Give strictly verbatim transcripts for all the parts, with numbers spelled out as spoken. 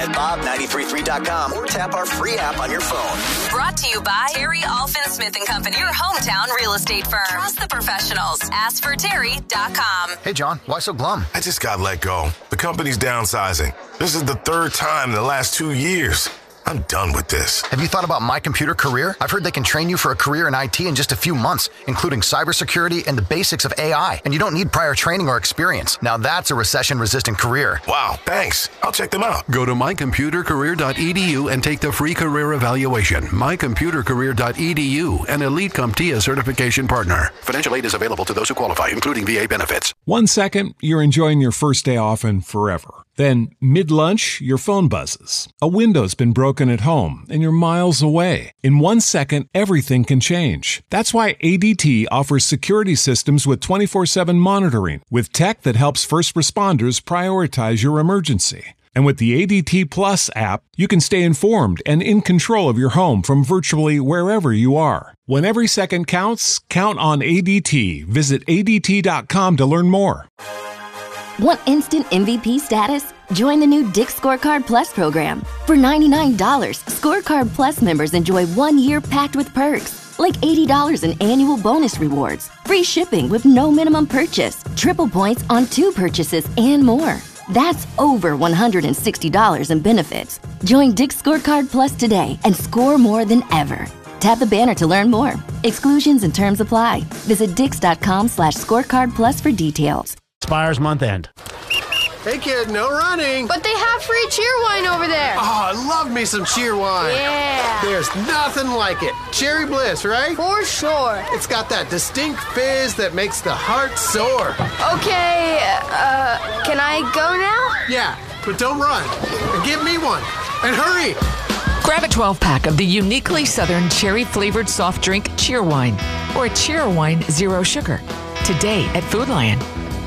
at bob nine three three dot com or tap our free app on your phone. Brought to you by Terry Alfin Smith and Company, your hometown real estate firm. Trust the professionals. ask for terry dot com. Hey, John, why so glum? I just got let go. The company's downsizing. This is the third time in the last two years. I'm done with this. Have you thought about My Computer Career? I've heard they can train you for a career in I T in just a few months, including cybersecurity and the basics of A I. And you don't need prior training or experience. Now that's a recession-resistant career. Wow, thanks. I'll check them out. Go to my computer career dot e d u and take the free career evaluation. my computer career dot e d u, an Elite CompTIA certification partner. Financial aid is available to those who qualify, including V A benefits. One second, you're enjoying your first day off and forever. Then, mid-lunch, your phone buzzes. A window's been broken at home, and you're miles away. In one second, everything can change. That's why A D T offers security systems with twenty-four seven monitoring, with tech that helps first responders prioritize your emergency. And with the A D T Plus app, you can stay informed and in control of your home from virtually wherever you are. When every second counts, count on A D T. Visit A D T dot com to learn more. Want instant M V P status? Join the new Dick's Scorecard Plus program. For ninety-nine dollars, Scorecard Plus members enjoy one year packed with perks, like eighty dollars in annual bonus rewards, free shipping with no minimum purchase, triple points on two purchases, and more. That's over one hundred sixty dollars in benefits. Join Dick's Scorecard Plus today and score more than ever. Tap the banner to learn more. Exclusions and terms apply. Visit dix dot com slash scorecard plus for details. Spires month end. Hey kid, no running. But they have free cheer wine over there. Oh, I love me some cheer wine. Yeah. There's nothing like it. Cherry Bliss, right? For sure. It's got that distinct fizz that makes the heart soar. Okay, uh, can I go now? Yeah, but don't run. And give me one. And hurry. Grab a twelve-pack of the uniquely Southern cherry-flavored soft drink Cheer Wine or Cheer Wine Zero Sugar today at Food Lion.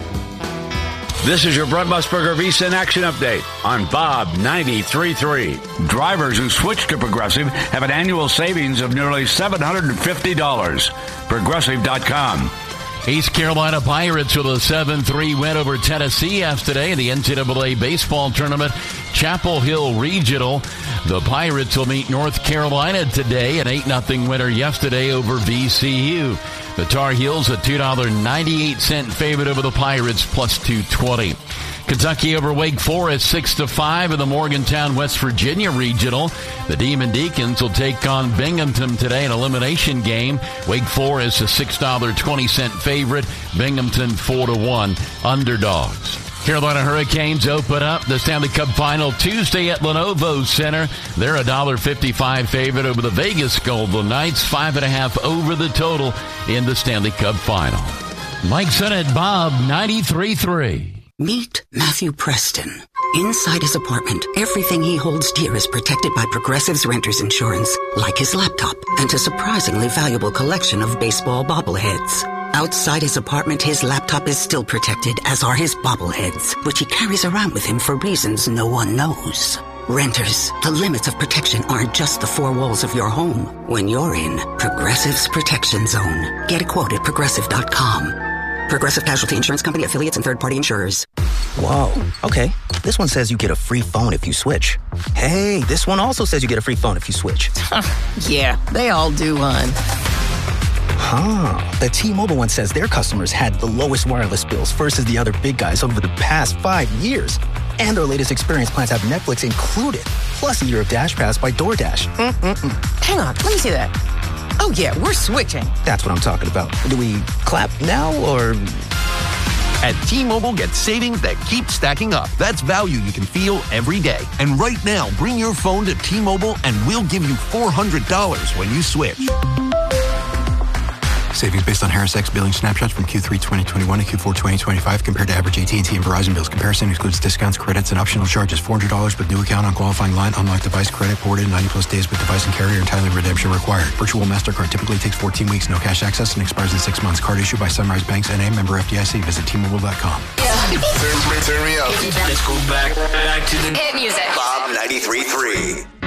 This is your Brent Musburger Visa in Action Update on Bob ninety-three point three. Drivers who switch to Progressive have an annual savings of nearly seven hundred fifty dollars. Progressive dot com. East Carolina Pirates with a seven three win over Tennessee yesterday in the N C double A baseball tournament, Chapel Hill Regional. The Pirates will meet North Carolina today, an eight nothing winner yesterday over V C U. The Tar Heels a two dollars and ninety-eight cents favorite over the Pirates, plus two twenty. Kentucky over Wake Forest six to five in the Morgantown, West Virginia Regional. The Demon Deacons will take on Binghamton today, an elimination game. Wake Forest a six dollars and twenty cents favorite. Binghamton four to one underdogs. Carolina Hurricanes open up the Stanley Cup Final Tuesday at Lenovo Center. They're a one dollar and fifty-five cents favorite over the Vegas Golden Knights, five and a half over the total in the Stanley Cup Final. Mike Sennett, Bob ninety-three point three. Meet Matthew Preston. Inside his apartment, everything he holds dear is protected by Progressive's Renter's Insurance, like his laptop and a surprisingly valuable collection of baseball bobbleheads. Outside his apartment, his laptop is still protected, as are his bobbleheads, which he carries around with him for reasons no one knows. Renters, the limits of protection aren't just the four walls of your home. When you're in Progressive's Protection Zone, get a quote at progressive dot com. Progressive Casualty Insurance Company, affiliates, and third-party insurers. Whoa, okay. This one says you get a free phone if you switch. Hey, this one also says you get a free phone if you switch. Yeah, they all do, hon. Huh. The T-Mobile one says their customers had the lowest wireless bills versus the other big guys over the past five years. And their latest experience plans have Netflix included, plus a year of Dash Pass by DoorDash. Mm-mm-mm. Hang on, let me see that. Oh, yeah, we're switching. That's what I'm talking about. Do we clap now, or... At T-Mobile, get savings that keep stacking up. That's value you can feel every day. And right now, bring your phone to T-Mobile and we'll give you four hundred dollars when you switch. Savings based on Harris X billing snapshots from Q three twenty twenty-one to Q four twenty twenty-five compared to average A T and T and Verizon bills. Comparison excludes discounts, credits, and optional charges. four hundred dollars with new account on qualifying line. Unlock device credit ported ninety plus days with device and carrier and timely redemption required. Virtual MasterCard typically takes fourteen weeks. No cash access and expires in six months. Card issued by Sunrise Banks N A, member F D I C. Visit T Mobile dot com. Turn, turn me up. Let's go back, back to the hit music. Bob ninety-three point three.